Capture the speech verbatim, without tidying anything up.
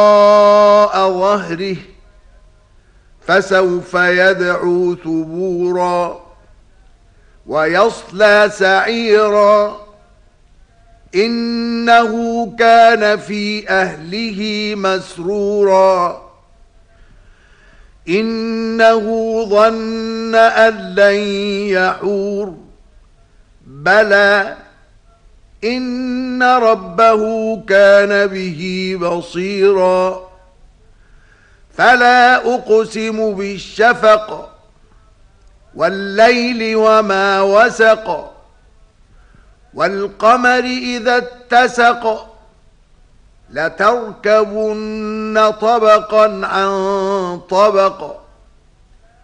وراء ظهره فسوف يدعو ثبورا ويصلى سعيرا إنه كان في أهله مسرورا إنه ظن أن لن يحور بلى إن ربه كان به بصيرا فلا أقسم بالشفق والليل وما وسق والقمر إذا اتسق لتركبن طبقا عن طبق